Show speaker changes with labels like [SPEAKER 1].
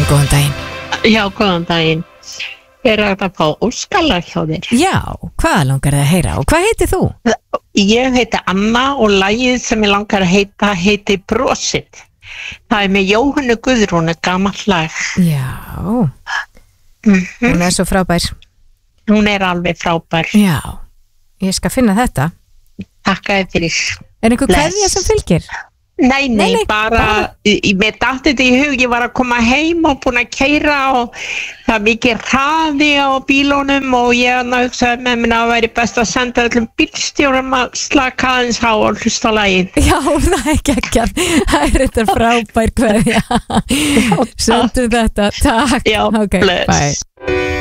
[SPEAKER 1] góðan daginn.
[SPEAKER 2] Já, góðan daginn. Hægt að fá óskalag hjá þér?
[SPEAKER 1] Já, hvað langar þið að heyra og hvað heitir þú?
[SPEAKER 2] Ég heiti Anna og lagið sem ég langar að heiti Brosið. Það með Jóhannu Guðrúnu, gamalt lag.
[SPEAKER 1] Já, hún svo frábær.
[SPEAKER 2] Hún alveg frábær.
[SPEAKER 1] Já, ég skal finna þetta.
[SPEAKER 2] Takk fyrir.
[SPEAKER 1] Einhver kveðja sem fylgir?
[SPEAKER 2] Nei, bara mér datt þetta í hug, ég var að koma heim og búin að keyra og það er mikið hraði á bílunum og ég hugsaði með mér að það væri best að senda öllum bílstjórum að slaka aðeins á og hlusta á lagið.
[SPEAKER 1] Já, það er geggjað. Það þetta frábær kveðja. Sendum þetta. Takk.
[SPEAKER 2] Já,
[SPEAKER 1] okay,
[SPEAKER 2] bless.
[SPEAKER 1] Bye.